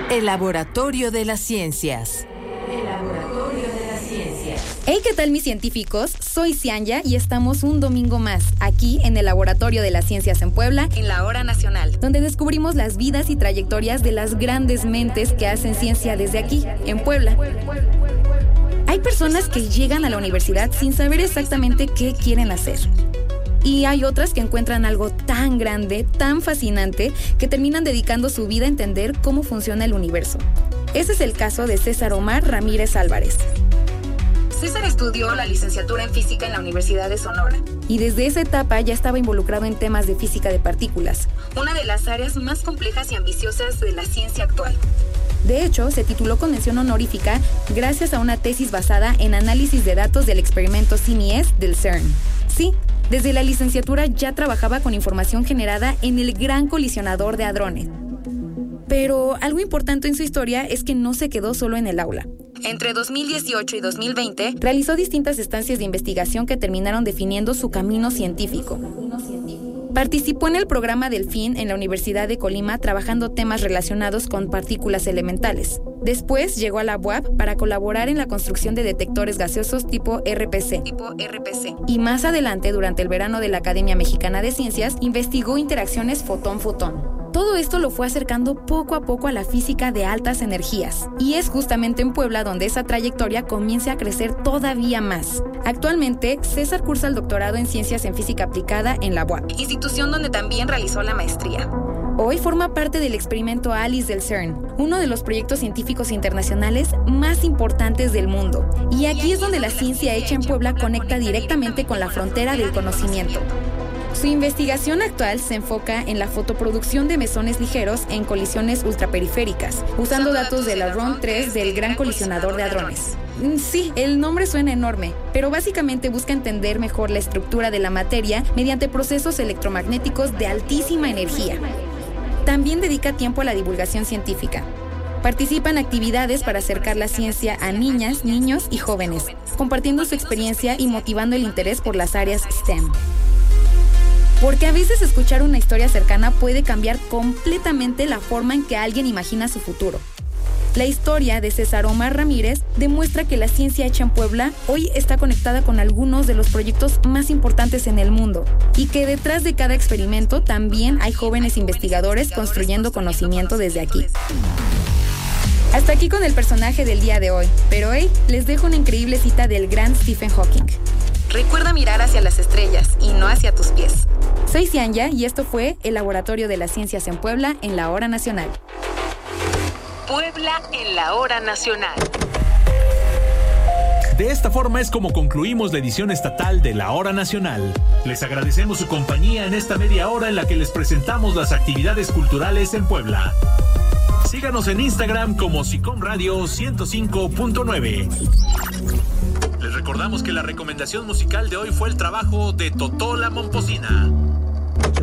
El Laboratorio de las Ciencias. El Laboratorio de las Ciencias. Hey, ¿qué tal mis científicos? Soy Cianya y estamos un domingo más aquí en el Laboratorio de las Ciencias en Puebla, en la Hora Nacional, donde descubrimos las vidas y trayectorias de las grandes mentes que hacen ciencia desde aquí, en Puebla. Hay personas que llegan a la universidad sin saber exactamente qué quieren hacer. Y hay otras que encuentran algo tan grande, tan fascinante, que terminan dedicando su vida a entender cómo funciona el universo. Ese es el caso de César Omar Ramírez Álvarez. César estudió la licenciatura en física en la Universidad de Sonora. Y desde esa etapa ya estaba involucrado en temas de física de partículas, una de las áreas más complejas y ambiciosas de la ciencia actual. De hecho, se tituló con mención honorífica gracias a una tesis basada en análisis de datos del experimento CMS del CERN. Sí, desde la licenciatura ya trabajaba con información generada en el Gran Colisionador de Hadrones. Pero algo importante en su historia es que no se quedó solo en el aula. Entre 2018 y 2020, realizó distintas estancias de investigación que terminaron definiendo su camino científico. Participó en el programa Delfín en la Universidad de Colima trabajando temas relacionados con partículas elementales. Después llegó a la UAP para colaborar en la construcción de detectores gaseosos tipo RPC. Y más adelante, durante el verano de la Academia Mexicana de Ciencias, investigó interacciones fotón-fotón. Todo esto lo fue acercando poco a poco a la física de altas energías. Y es justamente en Puebla donde esa trayectoria comienza a crecer todavía más. Actualmente, César cursa el doctorado en Ciencias en Física Aplicada en la UAP, institución donde también realizó la maestría. Hoy forma parte del experimento ALICE del CERN, uno de los proyectos científicos internacionales más importantes del mundo. Y aquí es donde la ciencia hecha en Puebla conecta directamente con la frontera del conocimiento. Su investigación actual se enfoca en la fotoproducción de mesones ligeros en colisiones ultraperiféricas, usando datos del Hadrón 3 del Gran Colisionador de Hadrones. Sí, el nombre suena enorme, pero básicamente busca entender mejor la estructura de la materia mediante procesos electromagnéticos de altísima energía. También dedica tiempo a la divulgación científica. Participa en actividades para acercar la ciencia a niñas, niños y jóvenes, compartiendo su experiencia y motivando el interés por las áreas STEM. Porque a veces escuchar una historia cercana puede cambiar completamente la forma en que alguien imagina su futuro. La historia de César Omar Ramírez demuestra que la ciencia hecha en Puebla hoy está conectada con algunos de los proyectos más importantes en el mundo y que detrás de cada experimento también hay jóvenes investigadores construyendo conocimiento desde aquí. Hasta aquí con el personaje del día de hoy, pero hoy les dejo una increíble cita del gran Stephen Hawking. Recuerda mirar hacia las estrellas y no hacia tus pies. Soy Cianya y esto fue el Laboratorio de las Ciencias en Puebla en la Hora Nacional. Puebla en la Hora Nacional. De esta forma es como concluimos la edición estatal de la Hora Nacional. Les agradecemos su compañía en esta media hora en la que les presentamos las actividades culturales en Puebla. Síganos en Instagram como SICOM Radio 105.9. Les recordamos que la recomendación musical de hoy fue el trabajo de Totó la Momposina.